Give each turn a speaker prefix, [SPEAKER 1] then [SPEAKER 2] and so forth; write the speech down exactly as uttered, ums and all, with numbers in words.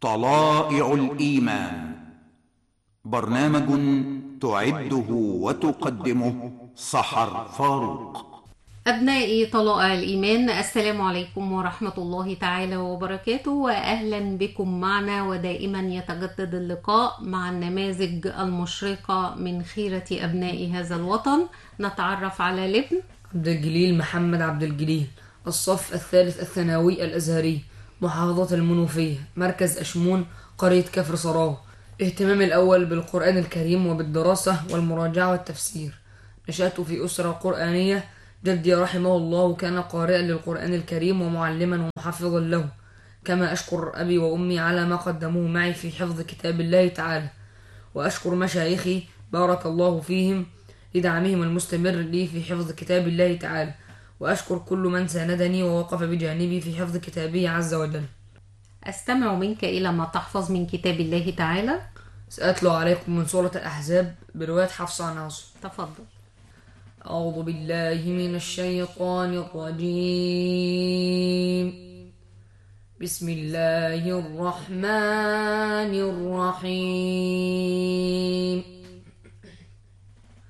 [SPEAKER 1] طلائع الإيمان، برنامج تعده وتقدمه سحر فاروق.
[SPEAKER 2] أبنائي طلائع الإيمان، السلام عليكم ورحمة الله تعالى وبركاته، وأهلا بكم معنا. ودائما يتجدد اللقاء مع النماذج المشرقة من خيرة أبناء هذا الوطن. نتعرف على لبن
[SPEAKER 3] عبد الجليل محمد عبد الجليل، الصف الثالث الثانوي الأزهري، محافظة المنوفية، مركز أشمون، قرية كفر صراه. اهتمامي الأول بالقرآن الكريم وبالدراسة والمراجعة والتفسير. نشأت في أسرة قرآنية. جدي رحمه الله كان قارئا للقرآن الكريم ومعلما ومحفظا له، كما أشكر أبي وأمي على ما قدموه معي في حفظ كتاب الله تعالى، وأشكر مشايخي بارك الله فيهم لدعمهم المستمر لي في حفظ كتاب الله تعالى، وأشكر كل من ساندني ووقف بجانبي في حفظ كتابه عز وجل.
[SPEAKER 2] أستمع منك إلى ما تحفظ من كتاب الله تعالى.
[SPEAKER 3] سأتلو عليكم من سورة الأحزاب برواية حفص عن عاصم.
[SPEAKER 2] تفضل.
[SPEAKER 3] أعوذ بالله من الشيطان الرجيم. بسم الله الرحمن الرحيم.